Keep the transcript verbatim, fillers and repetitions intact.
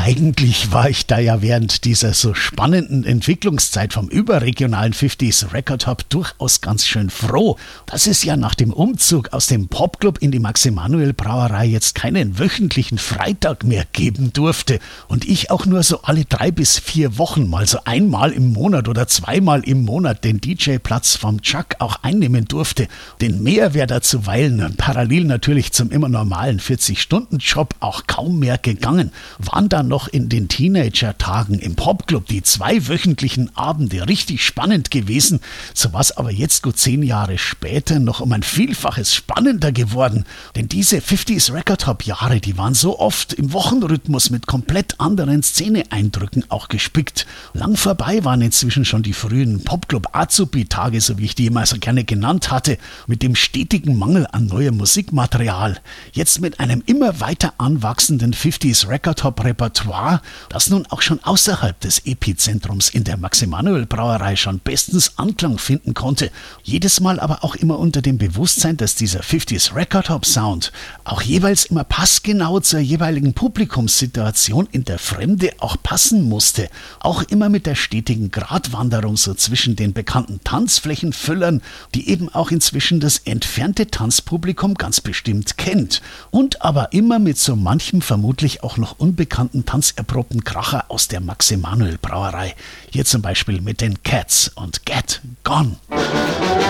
Eigentlich war ich da ja während dieser so spannenden Entwicklungszeit vom überregionalen fünfziger Record Hop durchaus ganz schön froh, dass es ja nach dem Umzug aus dem Popclub in die Max-Emanuel-Brauerei jetzt keinen wöchentlichen Freitag mehr geben durfte und ich auch nur so alle drei bis vier Wochen mal so einmal im Monat oder zweimal im Monat den D J-Platz vom Chuck auch einnehmen durfte. Denn mehr wäre da zuweilen parallel natürlich zum immer normalen vierzig-Stunden-Job auch kaum mehr gegangen. Waren dann noch in den Teenager-Tagen im Popclub die zwei wöchentlichen Abende richtig spannend gewesen, so war es aber jetzt gut zehn Jahre später noch um ein Vielfaches spannender geworden, denn diese fünfziger Record Hop Jahre, die waren so oft im Wochenrhythmus mit komplett anderen Szene-Eindrücken auch gespickt. Lang vorbei waren inzwischen schon die frühen Popclub-Azubi-Tage, so wie ich die immer so gerne genannt hatte, mit dem stetigen Mangel an neuem Musikmaterial. Jetzt mit einem immer weiter anwachsenden fünfziger Record Hop Repertoire, das nun auch schon außerhalb des Epizentrums in der Max-Emanuel-Brauerei schon bestens Anklang finden konnte. Jedes Mal aber auch immer unter dem Bewusstsein, dass dieser fünfziger Record Hop Sound auch jeweils immer passgenau zur jeweiligen Publikumssituation in der Fremde auch passen musste. Auch immer mit der stetigen Gratwanderung so zwischen den bekannten Tanzflächenfüllern, die eben auch inzwischen das entfernte Tanzpublikum ganz bestimmt kennt. Und aber immer mit so manchem vermutlich auch noch unbekannten tanzerprobten Kracher aus der Max-Emanuel-Brauerei. Hier zum Beispiel mit den Cats und Get Gone.